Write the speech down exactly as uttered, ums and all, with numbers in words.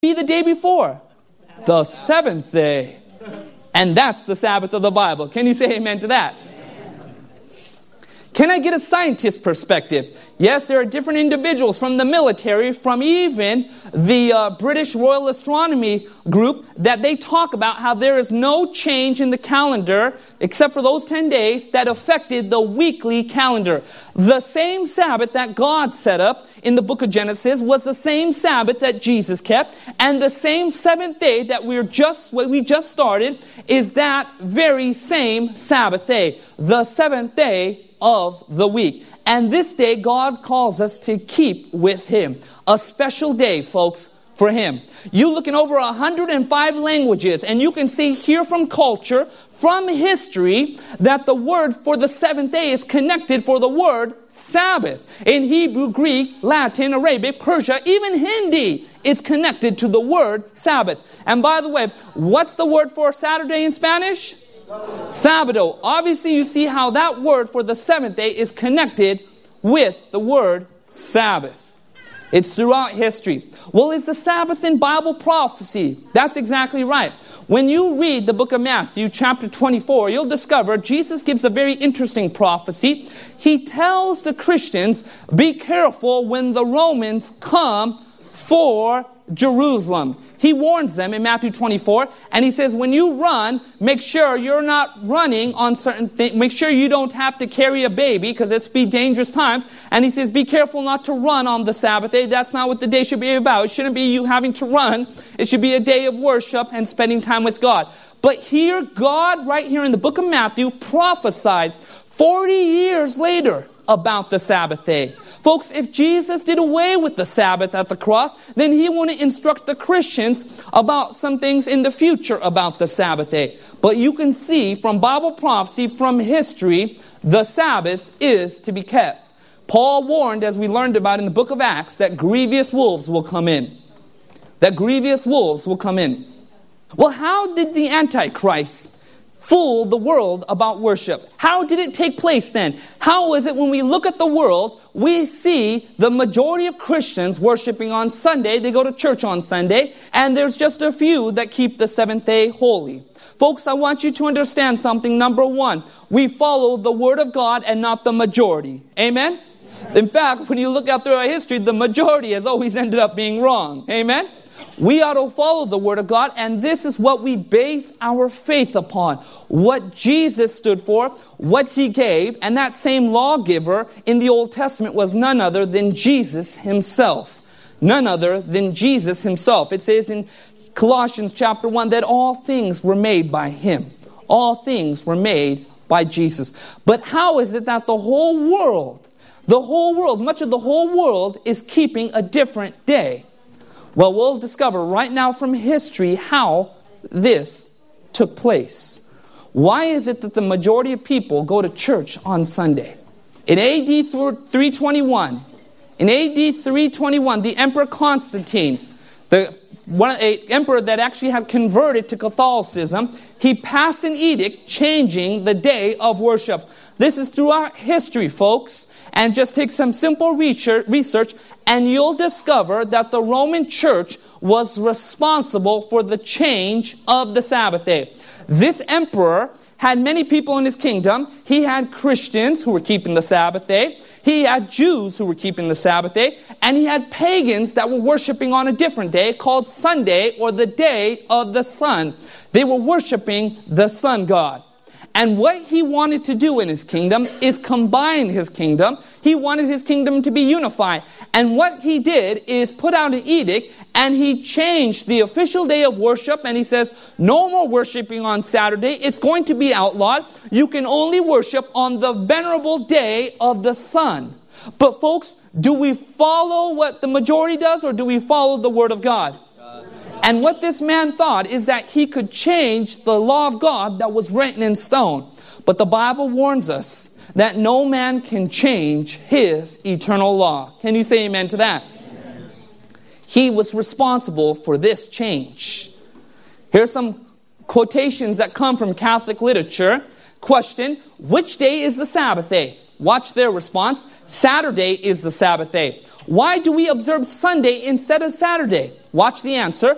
be the day before? The seventh day. And that's the Sabbath of the Bible. Can you say amen to that? Can I get a scientist perspective? Yes, there are different individuals from the military, from even the uh, British Royal Astronomy Group, that they talk about how there is no change in the calendar except for those ten days that affected the weekly calendar. The same Sabbath that God set up in the book of Genesis was the same Sabbath that Jesus kept, and the same seventh day that we're just what we just started is that very same Sabbath day, the seventh day of the week. And this day God calls us to keep with Him. A special day, folks, for Him. You look in over one hundred five languages, and you can see here from culture, from history, that the word for the seventh day is connected for the word Sabbath. In Hebrew, Greek, Latin, Arabic, Persia, even Hindi, it's connected to the word Sabbath. And by the way, what's the word for Saturday in Spanish? Sabado. Obviously, you see how that word for the seventh day is connected with the word Sabbath. It's throughout history. Well, is the Sabbath in Bible prophecy? That's exactly right. When you read the book of Matthew, chapter twenty-four, you'll discover Jesus gives a very interesting prophecy. He tells the Christians, be careful when the Romans come for Jerusalem. He warns them in Matthew twenty-four, and he says, when you run, make sure you're not running on certain things. Make sure you don't have to carry a baby, because it's be dangerous times. And he says, be careful not to run on the Sabbath day. That's not what the day should be about. It shouldn't be you having to run. It should be a day of worship and spending time with God. But here, God, right here in the book of Matthew, prophesied forty years later about the Sabbath day. Folks, if Jesus did away with the Sabbath at the cross, then He wouldn't instruct the Christians about some things in the future about the Sabbath day. But you can see from Bible prophecy, from history, the Sabbath is to be kept. Paul warned, as we learned about in the book of Acts, that grievous wolves will come in. That grievous wolves will come in. Well, how did the Antichrist fool the world about worship? How did it take place then? How is it when we look at the world, we see the majority of Christians worshiping on Sunday, they go to church on Sunday, and there's just a few that keep the seventh day holy. Folks, I want you to understand something. Number one, we follow the Word of God and not the majority. Amen? In fact, when you look out through our history, the majority has always ended up being wrong. Amen? We ought to follow the Word of God, and this is what we base our faith upon. What Jesus stood for, what He gave, and that same lawgiver in the Old Testament was none other than Jesus Himself. None other than Jesus Himself. It says in Colossians chapter one that all things were made by Him. All things were made by Jesus. But how is it that the whole world, the whole world, much of the whole world is keeping a different day? Well, we'll discover right now from history how this took place. Why is it that the majority of people go to church on Sunday? In A D three twenty-one, in A D three twenty-one, the Emperor Constantine, the one a emperor that actually had converted to Catholicism, he passed an edict changing the day of worship. This is throughout history, folks. And just take some simple research, and you'll discover that the Roman Church was responsible for the change of the Sabbath day. This emperor had many people in his kingdom. He had Christians who were keeping the Sabbath day. He had Jews who were keeping the Sabbath day. And he had pagans that were worshiping on a different day called Sunday, or the day of the sun. They were worshiping the sun god. And what he wanted to do in his kingdom is combine his kingdom. He wanted his kingdom to be unified. And what he did is put out an edict, and he changed the official day of worship. And he says, no more worshiping on Saturday. It's going to be outlawed. You can only worship on the venerable day of the sun. But folks, do we follow what the majority does, or do we follow the Word of God? And what this man thought is that he could change the law of God that was written in stone. But the Bible warns us that no man can change His eternal law. Can you say amen to that? Amen. He was responsible for this change. Here's some quotations that come from Catholic literature. Question, which day is the Sabbath day? Watch their response. Saturday is the Sabbath day. Why do we observe Sunday instead of Saturday? Watch the answer.